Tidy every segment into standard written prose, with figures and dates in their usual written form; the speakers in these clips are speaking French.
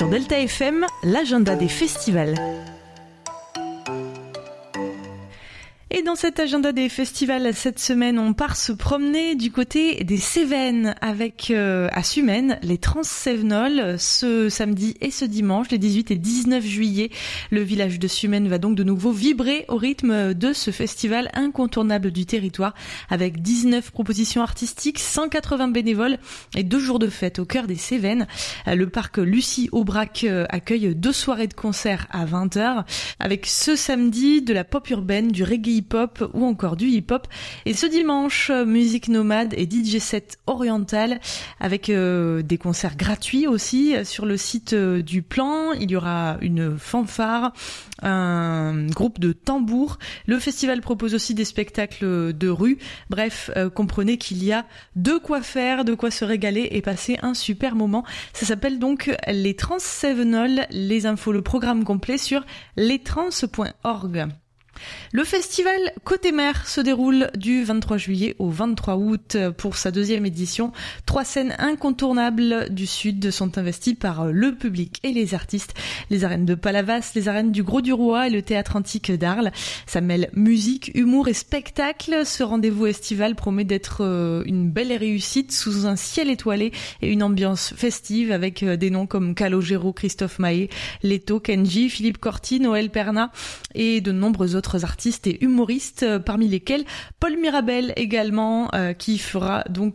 Sur Delta FM, l'agenda des festivals. Et dans cet agenda des festivals, cette semaine, on part se promener du côté des Cévennes avec à Sumène les Trans-Cévenols ce samedi et ce dimanche, les 18 et 19 juillet. Le village de Sumène va donc de nouveau vibrer au rythme de ce festival incontournable du territoire avec 19 propositions artistiques, 180 bénévoles et 2 jours de fête au cœur des Cévennes. Le parc Lucie Aubrac accueille 2 soirées de concert à 20h avec ce samedi de la pop urbaine, du reggae hip-hop ou encore du hip-hop. Et ce dimanche, musique nomade et DJ set oriental avec des concerts gratuits aussi sur le site du Plan. Il y aura une fanfare, un groupe de tambours. Le festival propose aussi des spectacles de rue. Bref, comprenez qu'il y a de quoi faire, de quoi se régaler et passer un super moment. Ça s'appelle donc les Trans-Cévenols. Les infos, le programme complet sur lestrans.org. Le festival Côté Mer se déroule du 23 juillet au 23 août pour sa 2e édition. 3 scènes incontournables du Sud sont investies par le public et les artistes. Les arènes de Palavas, les arènes du Grau-du-Roi et le théâtre antique d'Arles. Ça mêle musique, humour et spectacle. Ce rendez-vous estival promet d'être une belle réussite sous un ciel étoilé et une ambiance festive avec des noms comme Calogero, Christophe Maé, Leto, Kenji, Philippe Corti, Noël Perna et de nombreux autres artistes et humoristes, parmi lesquels Paul Mirabel également, qui fera donc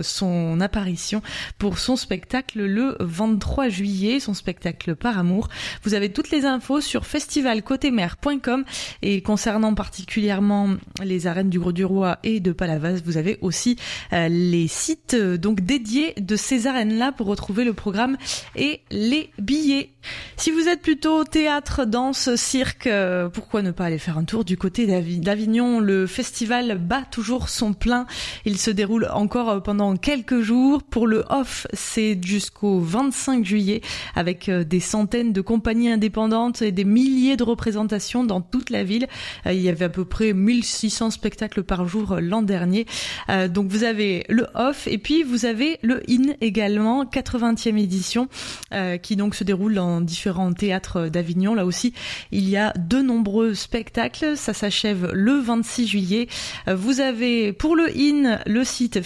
son apparition pour son spectacle le 23 juillet, son spectacle Par Amour. Vous avez toutes les infos sur festivalcotemer.com et concernant particulièrement les arènes du Grau-du-Roi et de Palavas, vous avez aussi les sites donc dédiés de ces arènes-là pour retrouver le programme et les billets. Si vous êtes plutôt théâtre, danse, cirque, pourquoi ne pas aller faire un tour du côté d'Avignon. Le festival bat toujours son plein. Il se déroule encore pendant quelques jours. Pour le off, c'est jusqu'au 25 juillet avec des centaines de compagnies indépendantes et des milliers de représentations dans toute la ville. Il y avait à peu près 1600 spectacles par jour l'an dernier. Donc vous avez le off et puis vous avez le in également, 80e édition, qui donc se déroule dans différents théâtres d'Avignon. Là aussi, il y a de nombreux spectacles. Ça s'achève le 26 juillet. Vous avez pour le in le site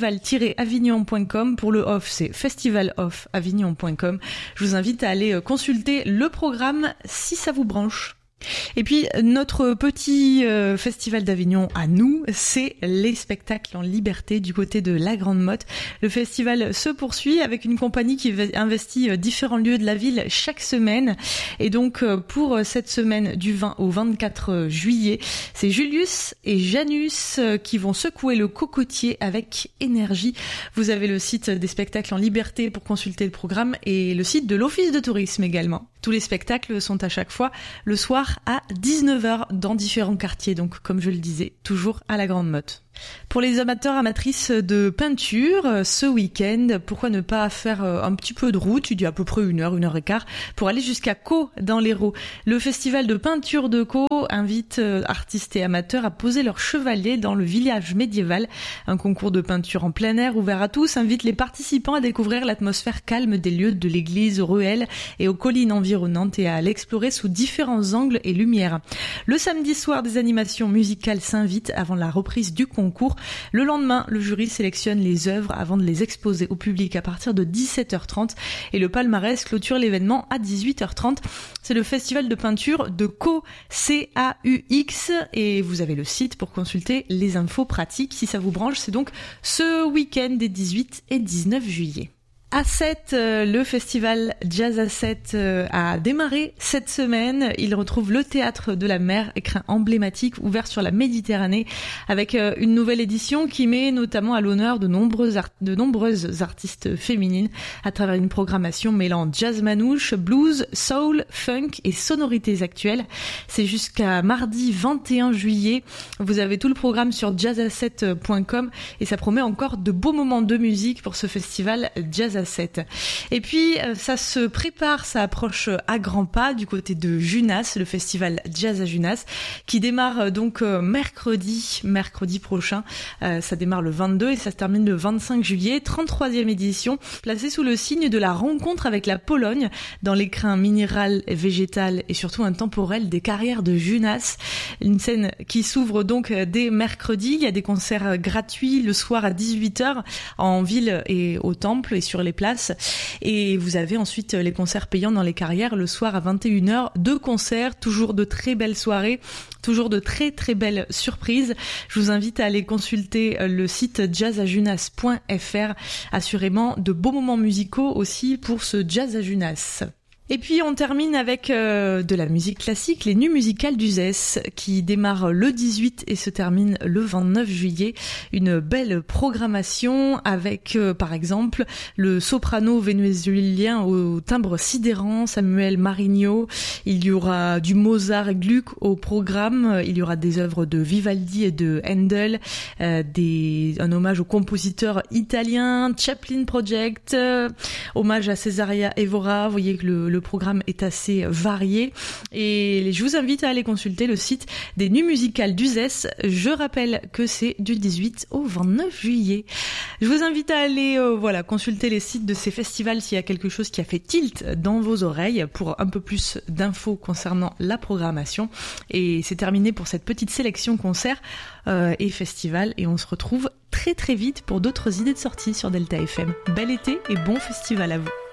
festival-avignon.com. Pour le off, c'est festivaloffavignon.com. Je vous invite à aller consulter le programme si ça vous branche. Et puis notre petit festival d'Avignon à nous, c'est les spectacles en liberté du côté de la Grande Motte. Le festival se poursuit avec une compagnie qui investit différents lieux de la ville chaque semaine. Et donc pour cette semaine du 20 au 24 juillet, c'est Julius et Janus qui vont secouer le cocotier avec énergie. Vous avez le site des spectacles en liberté pour consulter le programme et le site de l'Office de tourisme également. Tous les spectacles sont à chaque fois le soir à 19h dans différents quartiers, donc comme je le disais, toujours à la Grande Motte. Pour les amateurs amatrices de peinture, ce week-end, pourquoi ne pas faire un petit peu de route, il y a à peu près 1h et quart, pour aller jusqu'à Caux dans l'Hérault. Le festival de peinture de Caux invite artistes et amateurs à poser leur chevalet dans le village médiéval. Un concours de peinture en plein air ouvert à tous invite les participants à découvrir l'atmosphère calme des lieux de l'église, aux ruelles et aux collines environnantes et à l'explorer sous différents angles et lumières. Le samedi soir, des animations musicales s'invitent avant la reprise du concours. Le lendemain, le jury sélectionne les œuvres avant de les exposer au public à partir de 17h30 et le palmarès clôture l'événement à 18h30. C'est le festival de peinture de Caux, C-A-U-X, et vous avez le site pour consulter les infos pratiques si ça vous branche. C'est donc ce week-end des 18 et 19 juillet. À 7, le festival Jazz à 7 a démarré cette semaine. Il retrouve le Théâtre de la Mer, écrin emblématique ouvert sur la Méditerranée, avec une nouvelle édition qui met notamment à l'honneur de nombreuses artistes féminines à travers une programmation mêlant jazz manouche, blues, soul, funk et sonorités actuelles. C'est jusqu'à mardi 21 juillet. Vous avez tout le programme sur jazz7.com et ça promet encore de beaux moments de musique pour ce festival Jazz à à 7. Et puis ça se prépare, ça approche à grands pas du côté de Junas, le festival Jazz à Junas, qui démarre donc mercredi prochain. Ça démarre le 22 et ça se termine le 25 juillet, 33e édition, placée sous le signe de la rencontre avec la Pologne dans l'écrin minéral, végétal et surtout intemporel des carrières de Junas. Une scène qui s'ouvre donc dès mercredi. Il y a des concerts gratuits le soir à 18h en ville et au temple et sur les places. Et vous avez ensuite les concerts payants dans les carrières le soir à 21h. 2 concerts, toujours de très belles soirées, toujours de très très belles surprises. Je vous invite à aller consulter le site jazzajunas.fr. Assurément de beaux moments musicaux aussi pour ce Jazz à Junas. Et puis on termine avec de la musique classique, les Nuits musicales d'Uzès, qui démarrent le 18 et se termine le 29 juillet. Une belle programmation avec par exemple le soprano vénézuélien au timbre sidérant, Samuel Marinho. Il y aura du Mozart et Gluck au programme. Il y aura des œuvres de Vivaldi et de Handel, un hommage au compositeur italien, Chaplin Project, hommage à Cesaria Evora. Vous voyez que le programme est assez varié et je vous invite à aller consulter le site des Nuits musicales d'Uzès. Je rappelle que c'est du 18 au 29 juillet. Je vous invite à aller consulter les sites de ces festivals s'il y a quelque chose qui a fait tilt dans vos oreilles pour un peu plus d'infos concernant la programmation. Et c'est terminé pour cette petite sélection concerts et festivals et on se retrouve très très vite pour d'autres idées de sortie sur Delta FM. Bel été et bon festival à vous.